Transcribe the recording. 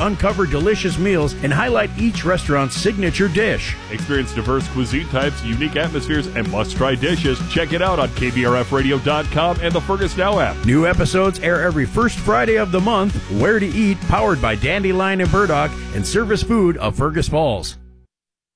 uncover delicious meals and highlight each restaurant's signature dish. Experience diverse cuisine types, unique atmospheres, and must-try dishes. Check it out on KBRFradio.com and the Fergus Now app. New episodes air every first Friday of the month. Where to Eat, powered by Dandelion and Burdock, and Service Food of Fergus Falls.